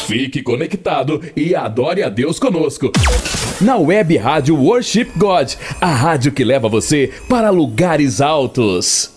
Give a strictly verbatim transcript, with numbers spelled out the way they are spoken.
Fique conectado e adore a Deus conosco. Na Web Rádio Worship God, a rádio que leva você para lugares altos.